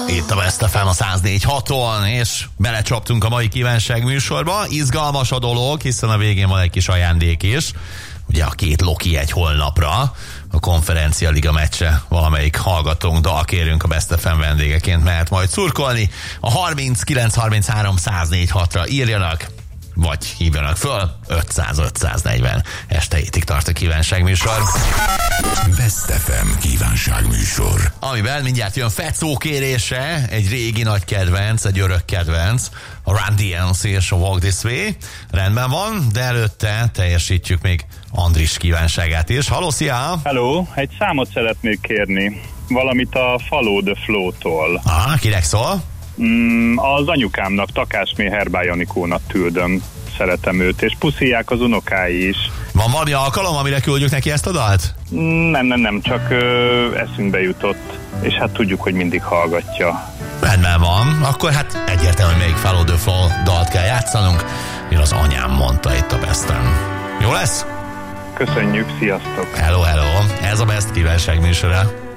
Itt a Best FM a 104.6-on, és belecsaptunk a mai kívánság műsorba. Izgalmas a dolog, hiszen a végén van egy kis ajándék is. Ugye a 2 Loki egy holnapra, a Konferencia Liga meccse valamelyik hallgatónk, dalkérünk a Best FM vendégeként mehet majd szurkolni. A 3933 104.6-ra írjanak, vagy hívjanak föl, 500-540. Este 7-ig tart a kívánságműsor. Best FM kívánságműsor. Amiben mindjárt jön Fecó kérése, egy régi nagy kedvenc, egy örök kedvenc, a Run DMC és a Walk This Way. Rendben van, de előtte teljesítjük még Andris kívánságát is. Halló, szia! Hello, egy számot szeretnék kérni. Valamit a Follow the Flow-tól. Aha, kinek szól? Az anyukámnak, Takásné Herbály Anikónak küldöm. Szeretem őt, és puszíják az unokái is. Van valami alkalom, amire küldjük neki ezt a dalt? Nem, csak eszünkbe jutott, és hát tudjuk, hogy mindig hallgatja. Rendben van, akkor hát egyértelműen még Follow the Flow dalt kell játszanunk, én az anyám mondta itt a Besten. Jó lesz? Köszönjük, sziasztok! Hello, ez a Best kívánság műsora.